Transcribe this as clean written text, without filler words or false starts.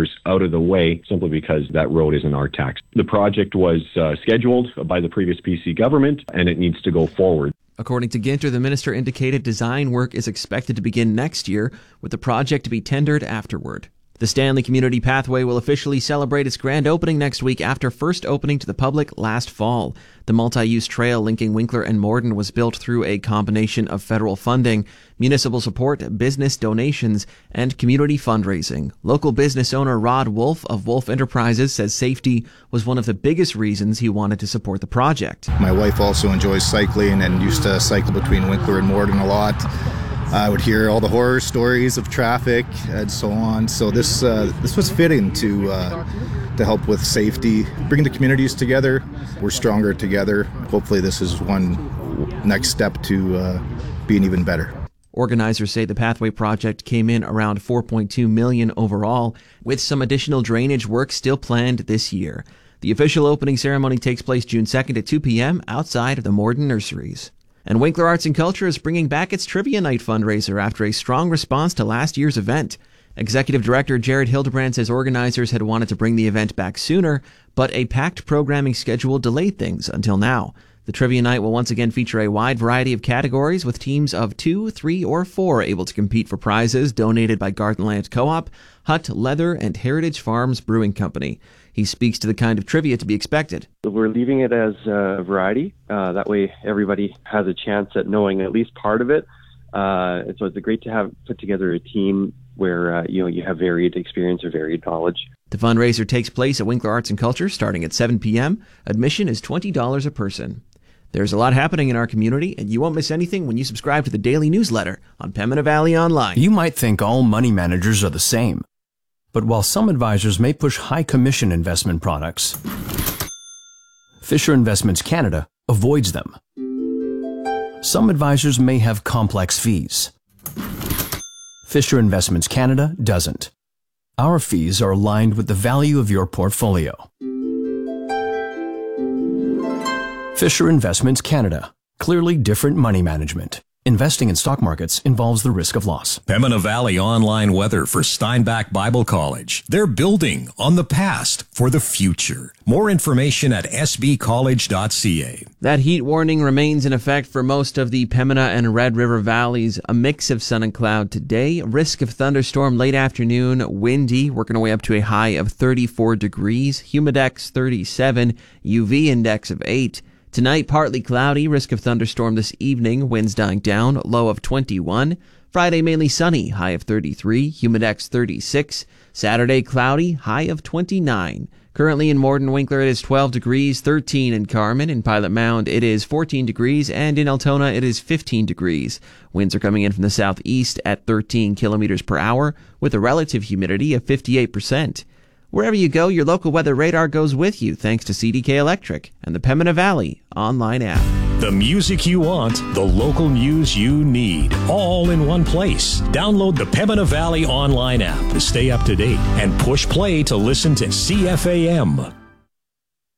neighbors out of the way simply because that road isn't our tax. The project was scheduled by the previous PC government, and it needs to go forward. According to Ginter, the minister indicated design work is expected to begin next year, with the project to be tendered afterward. The Stanley Community Pathway will officially celebrate its grand opening next week after first opening to the public last fall. The multi-use trail linking Winkler and Morden was built through a combination of federal funding, municipal support, business donations, and community fundraising. Local business owner Rod Wolf of Wolf Enterprises says safety was one of the biggest reasons he wanted to support the project. My wife also enjoys cycling and used to cycle between Winkler and Morden a lot. I would hear all the horror stories of traffic and so on. So this was fitting to help with safety, bring the communities together. We're stronger together. Hopefully this is one next step to being even better. Organizers say the Pathway project came in around $4.2 million overall, with some additional drainage work still planned this year. The official opening ceremony takes place June 2nd at 2 p.m. outside of the Morden Nurseries. And Winkler Arts and Culture is bringing back its Trivia Night fundraiser after a strong response to last year's event. Executive Director Jared Hildebrand says organizers had wanted to bring the event back sooner, but a packed programming schedule delayed things until now. The Trivia Night will once again feature a wide variety of categories with teams of 2, 3, or 4 able to compete for prizes donated by Gardenland Co-op, Hutt Leather, and Heritage Farms Brewing Company. He speaks to the kind of trivia to be expected. We're leaving it as a variety. That way everybody has a chance at knowing at least part of it. So it's great to have put together a team where you have varied experience or varied knowledge. The fundraiser takes place at Winkler Arts and Culture starting at 7 p.m. Admission is $20 a person. There's a lot happening in our community, and you won't miss anything when you subscribe to the daily newsletter on Pembina Valley Online. You might think all money managers are the same. But while some advisors may push high commission investment products, Fisher Investments Canada avoids them. Some advisors may have complex fees. Fisher Investments Canada doesn't. Our fees are aligned with the value of your portfolio. Fisher Investments Canada. Clearly different money management. Investing in stock markets involves the risk of loss. Pembina Valley online weather for Steinbach Bible College. They're building on the past for the future. More information at sbcollege.ca. That heat warning remains in effect for most of the Pembina and Red River valleys. A mix of sun and cloud today. Risk of thunderstorm late afternoon. Windy, working our way up to a high of 34 degrees. Humidex 37. UV index of 8. Tonight, partly cloudy, risk of thunderstorm this evening, winds dying down, low of 21. Friday, mainly sunny, high of 33, humidex 36. Saturday, cloudy, high of 29. Currently in Morden Winkler, it is 12 degrees, 13 in Carman. In Pilot Mound, it is 14 degrees, and in Altona, it is 15 degrees. Winds are coming in from the southeast at 13 kilometers per hour, with a relative humidity of 58%. Wherever you go, your local weather radar goes with you thanks to CDK Electric and the Pembina Valley online app. The music you want, the local news you need, all in one place. Download the Pembina Valley online app to stay up to date and push play to listen to CFAM.